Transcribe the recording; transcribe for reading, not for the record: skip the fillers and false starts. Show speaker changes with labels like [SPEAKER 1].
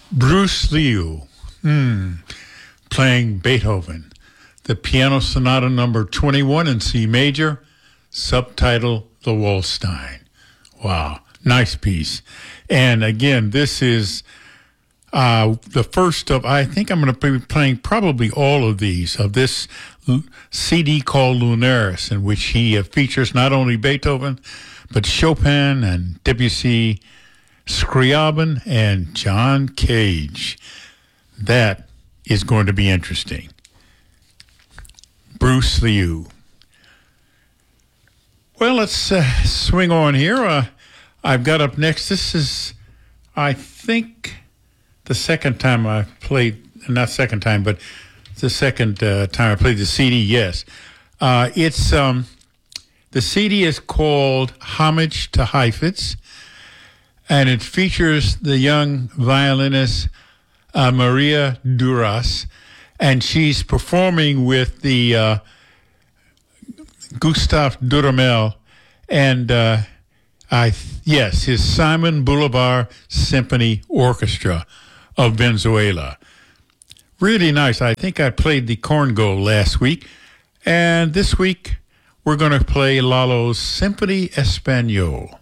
[SPEAKER 1] Bruce Liu, playing Beethoven, the Piano Sonata number 21 in C major, subtitle The Waldstein. Wow, nice piece. And again, this is the first of, I think I'm going to be playing probably all of these, of this CD called Lunaris, in which he features not only Beethoven, but Chopin and Debussy, Scriabin, and John Cage. That is going to be interesting. Bruce Liu. Well, let's swing on here. I've got up next, this is, I think, the second time I played, not second time, but the second time I played the CD, yes. It's the CD is called Homage to Heifetz, and it features the young violinist Maria Duras, and she's performing with the Gustav Dudamel and his Simon Bolivar Symphony Orchestra of Venezuela. Really nice. I think I played the Corngold last week, and this week we're going to play Lalo's Symphony Espanol.